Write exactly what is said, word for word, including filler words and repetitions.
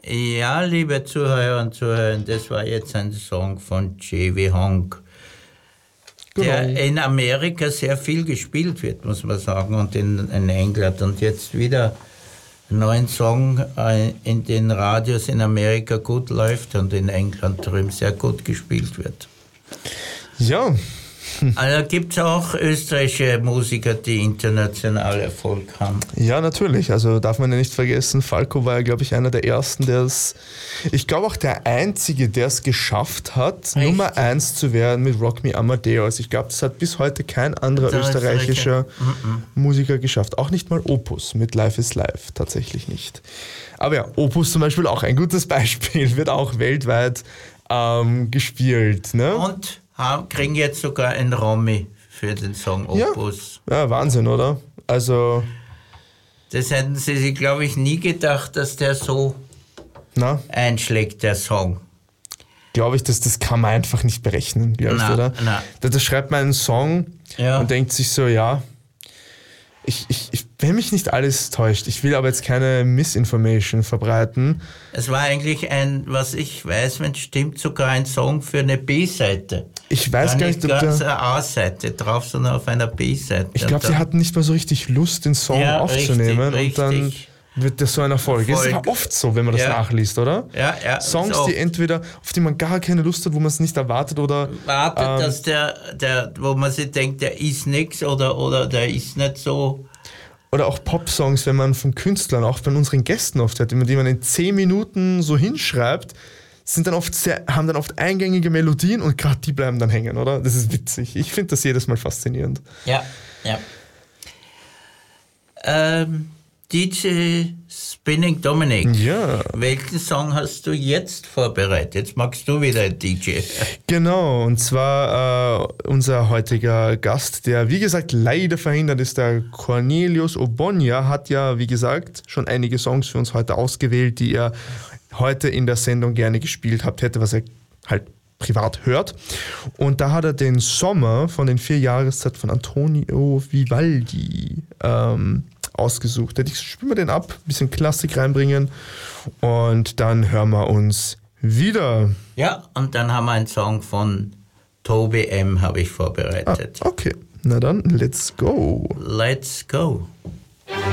Ja, liebe Zuhörer und Zuhörer, das war jetzt ein Song von J V Honk, genau, der in Amerika sehr viel gespielt wird, muss man sagen, und in, in England. Und jetzt wieder einen neuen Song äh, in den Radios in Amerika gut läuft und in England drüben sehr gut gespielt wird. Ja. Also gibt es auch österreichische Musiker, die international Erfolg haben. Ja, natürlich. Also darf man ja nicht vergessen, Falco war ja, glaube ich, einer der Ersten, der es, ich glaube auch der Einzige, der es geschafft hat, Echt? Nummer eins zu werden mit Rock Me Amadeus. Ich glaube, das hat bis heute kein anderer das österreichischer Musiker geschafft. Auch nicht mal Opus mit Life is Life, tatsächlich nicht. Aber ja, Opus zum Beispiel auch ein gutes Beispiel, wird auch weltweit ähm, gespielt. Ne? Und kriegen jetzt sogar ein Romy für den Song Opus. Ja, ja, Wahnsinn, oder? Also. Das hätten sie sich, glaube ich, nie gedacht, dass der so na? einschlägt, der Song. Glaube ich, das, das kann man einfach nicht berechnen, glaube ich, oder? Na. Da, da schreibt man einen Song ja. und denkt sich so, ja, ich, ich, ich, wenn mich nicht alles täuscht, ich will aber jetzt keine Misinformation verbreiten. Es war eigentlich ein, was ich weiß, wenn es stimmt, sogar ein Song für eine B-Seite. Ich weiß gar nicht, ob da... Nicht eine A-Seite drauf, sondern auf einer B-Seite. Ich glaube, sie hatten nicht mal so richtig Lust, den Song ja, aufzunehmen. Richtig, und dann richtig. Wird das so ein Erfolg. Erfolg. Das ist ja oft so, wenn man das ja. nachliest, oder? Ja, ja. Songs, die entweder, auf die man gar keine Lust hat, wo man es nicht erwartet oder... Wartet, ähm, dass der, der, wo man sich denkt, der ist nix oder, oder der ist nicht so... Oder auch Pop-Songs, wenn man von Künstlern, auch von unseren Gästen oft hat, die man in zehn Minuten so hinschreibt, sind dann oft sehr, haben dann oft eingängige Melodien und gerade die bleiben dann hängen, oder? Das ist witzig. Ich finde das jedes Mal faszinierend. Ja, ja. Ähm, D J Spinning Dominic, ja. welchen Song hast du jetzt vorbereitet? Jetzt magst du wieder ein D J. Genau, und zwar äh, unser heutiger Gast, der wie gesagt leider verhindert ist, der Cornelius Obonia, hat ja wie gesagt schon einige Songs für uns heute ausgewählt, die er heute in der Sendung gerne gespielt habt hätte, was er halt privat hört. Und da hat er den Sommer von den vier Jahreszeiten von Antonio Vivaldi ähm, ausgesucht. Ich spiele mal den ab, ein bisschen Klassik reinbringen und dann hören wir uns wieder. Ja, und dann haben wir einen Song von Toby M. habe ich vorbereitet. Ah, okay, na dann, let's go. Let's go.